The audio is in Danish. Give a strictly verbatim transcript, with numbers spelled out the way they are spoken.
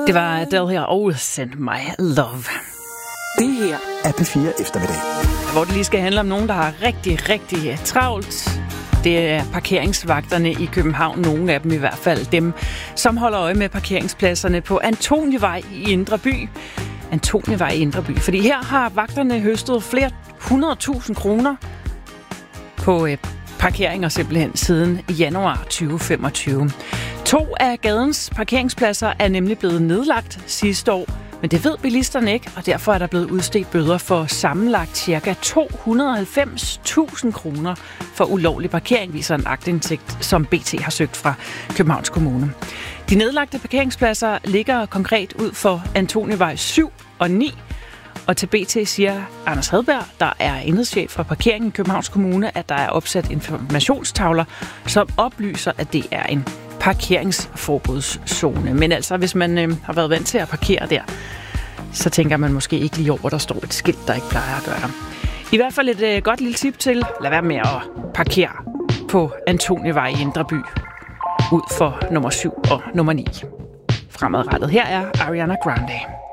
Det var Adele her, og Send My Love. Det her er P fire Eftermiddag. Hvor det lige skal handle om nogen, der har rigtig, rigtig travlt. Det er parkeringsvagterne i København, nogle af dem i hvert fald. Dem, som holder øje med parkeringspladserne på Antonievej i Indre By. Antonievej i Indre By. Fordi her har vagterne høstet flere hundrede tusind kroner på øh, parkeringer simpelthen siden januar tyve femogtyve. To af gadens parkeringspladser er nemlig blevet nedlagt sidste år, men det ved bilisterne ikke, og derfor er der blevet udstedt bøder for sammenlagt ca. to hundrede og halvfems tusind kroner for ulovlig parkering, viser en aktindsigt, som B T har søgt fra Københavns Kommune. De nedlagte parkeringspladser ligger konkret ud for Antonievej syv og ni, og til B T siger Anders Hadberg, der er enhedschef for parkeringen i Københavns Kommune, at der er opsat informationstavler, som oplyser, at det er en parkeringsforbudszone. Men altså, hvis man øh, har været vant til at parkere der, så tænker man måske ikke lige over, der står et skilt, der ikke plejer at gøre det. I hvert fald et øh, godt lille tip til, lad være med at parkere på Antonievej i Indre By, ud for nummer syv og nummer ni. Fremadrettet her er Ariana Grande.